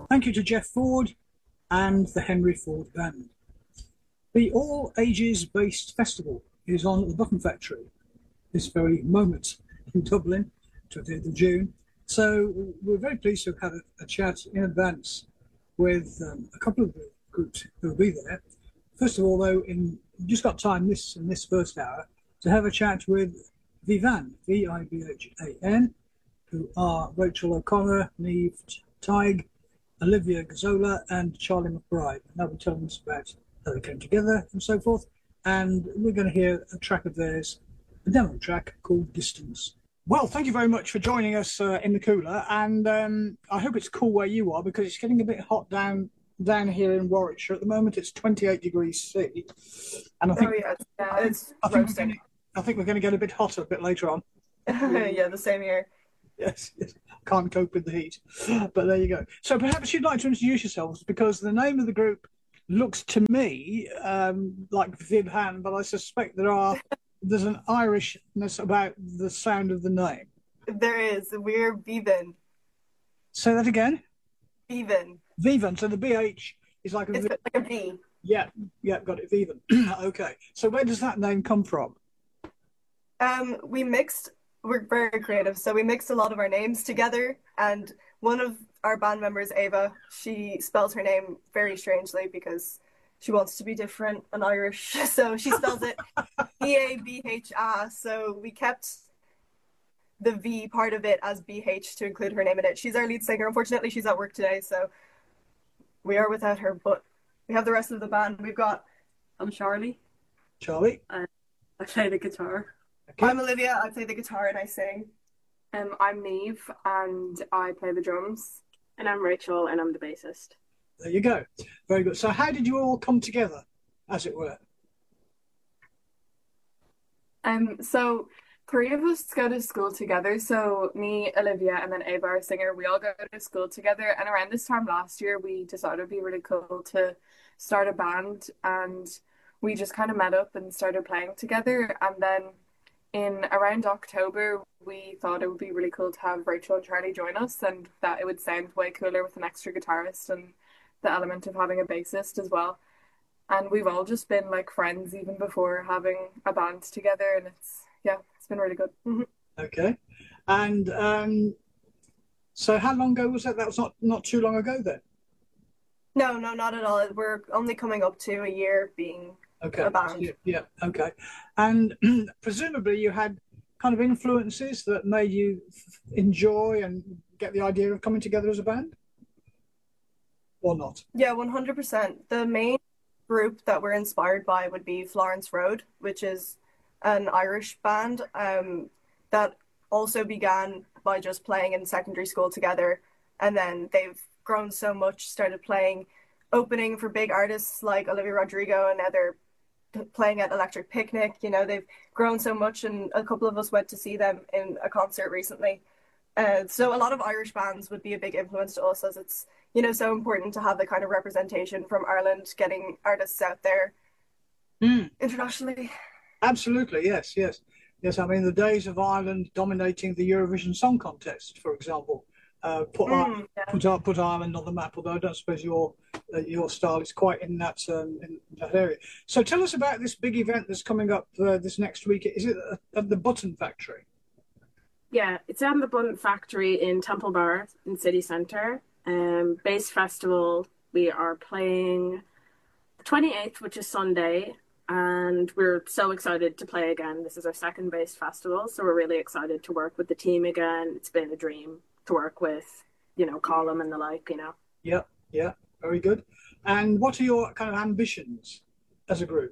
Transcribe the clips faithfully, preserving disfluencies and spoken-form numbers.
Thank you to Jeff Ford and the Henry Ford Band. The All Ages Based Festival is on at the Button Factory this very moment in Dublin, twentieth of June. So we're very pleased to have had a, a chat in advance with um, a couple of the groups who will be there. First of all, though, in just got time this in this first hour to have a chat with Vivan, V I V H A N, who are Rachel O'Connor, Neve Tighe, Olivia Gazzola, and Charlie McBride. And they'll be telling us about how they came together and so forth. And we're going to hear a track of theirs, a demo track called Distance. Well, thank you very much for joining us uh, in the cooler. And um, I hope it's cool where you are, because it's getting a bit hot down down here in Warwickshire. At the moment, it's twenty-eight degrees C. And I think, oh, yeah, yeah it's I think, roasting. We're gonna, I think we're going to get a bit hotter a bit later on. Yeah, the same here. Yes, yes, can't cope with the heat. But there you go. So perhaps you'd like to introduce yourselves, because the name of the group looks to me um, like Vibhan, but I suspect there are there's an Irishness about the sound of the name. There is. We're Vivan. Say that again. Vivan. Vivan. So the B H is like a It's v. like a V. Yeah, yeah, got it. Vivan. Okay. So where does that name come from? Um, we mixed. We're very creative, so we mixed a lot of our names together. And one of our band members, Ava, she spells her name very strangely because she wants to be different and Irish. So she spells it E A B H A. So we kept the V part of it as B H to include her name in it. She's our lead singer. Unfortunately, she's at work today, so we are without her. But we have the rest of the band. We've got. I'm Charlie. Charlie. Uh, I play the guitar. Okay. I'm Olivia. I play the guitar and I sing. Um, I'm Neve and I play the drums. And I'm Rachel and I'm the bassist. There you go. Very good. So how did you all come together, as it were? Um, so three of us go to school together. So me, Olivia, and then Ava, our singer, we all go to school together. And around this time last year, we decided it'd be really cool to start a band. And we just kind of met up and started playing together. And then in around October, we thought it would be really cool to have Rachel and Charlie join us, and that it would sound way cooler with an extra guitarist and the element of having a bassist as well. And we've all just been like friends even before having a band together, and it's yeah, it's been really good. Mm-hmm. Okay. And um, so how long ago was that? That was not, not too long ago then? No, no, not at all. We're only coming up to a year being okay. a band. Yeah, yeah, okay. And presumably you had kind of influences that made you enjoy and get the idea of coming together as a band? Or not? Yeah, one hundred percent. The main group that we're inspired by would be Florence Road, which is an Irish band um, that also began by just playing in secondary school together. And then they've grown so much, started playing, opening for big artists like Olivia Rodrigo, and now they're playing at Electric Picnic. You know, they've grown so much, and a couple of us went to see them in a concert recently. Uh, so a lot of Irish bands would be a big influence to us, as it's, you know, so important to have the kind of representation from Ireland, getting artists out there mm. internationally. Absolutely, yes, yes. Yes, I mean, the days of Ireland dominating the Eurovision Song Contest, for example, uh, put, Mm, Ireland, yeah. put, put Ireland on the map, although I don't suppose your uh, your style is quite in that, um, in that area. So tell us about this big event that's coming up uh, this next week. Is it at the Button Factory? Yeah, it's at the Button Factory in Temple Bar in City Centre. Um, Bass Festival, we are playing the twenty-eighth, which is Sunday, and we're so excited to play again. This is our second Bass Festival, so we're really excited to work with the team again. It's been a dream to work with, you know, Colm and the like, you know. Yeah, yeah, very good. And what are your kind of ambitions as a group?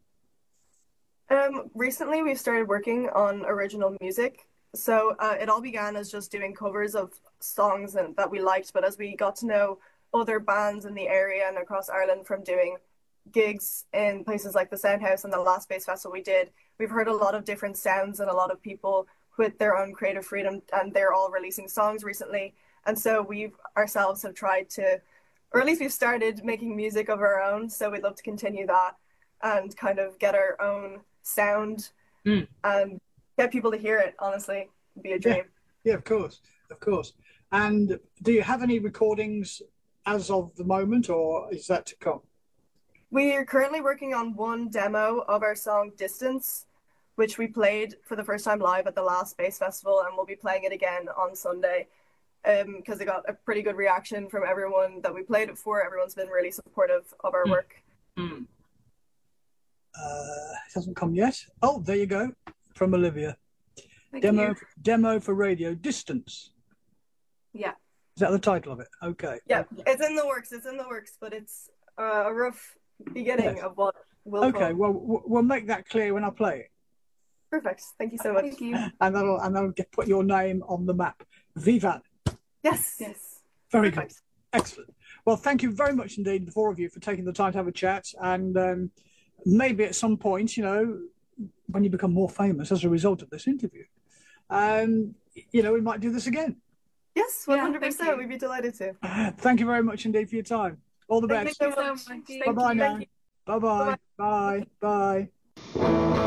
Um, recently, we've started working on original music. So uh, it all began as just doing covers of songs and, that we liked, but as we got to know other bands in the area and across Ireland from doing gigs in places like the Soundhouse and the last Bass Festival we did, we've heard a lot of different sounds and a lot of people with their own creative freedom, and they're all releasing songs recently. And so we ourselves have tried to, or at least we've started making music of our own, so we'd love to continue that and kind of get our own sound mm. and get people to hear it. Honestly, it'd be a dream. Yeah, yeah, of course, of course. And do you have any recordings as of the moment, or is that to come? We are currently working on one demo of our song Distance, which we played for the first time live at the last Bass Festival, and we'll be playing it again on Sunday because um, it got a pretty good reaction from everyone that we played it for. Everyone's been really supportive of our mm. work. Mm. Uh, it hasn't come yet. Oh, there you go, from Olivia. Thank Demo, you. demo for radio, Distance. Yeah. Is that the title of it? Okay. Yeah, it's in the works. It's in the works, but it's uh, a rough beginning Yes. of what will Okay, come. well, we'll make that clear when I play it. Perfect. Thank you so much. Thank you. And that'll, and that'll get, put your name on the map. Vivat. Yes. Yes. Very Perfect. good. Excellent. Well, thank you very much indeed, the four of you, for taking the time to have a chat. And um, maybe at some point, you know, when you become more famous as a result of this interview, um, you know, we might do this again. Yes, Yeah, one hundred thank percent. you. We'd be delighted to. Thank you very much indeed for your time. All the Thank best. you Thank you so much. Thank Bye-bye you. now. Bye-bye. Bye. Bye.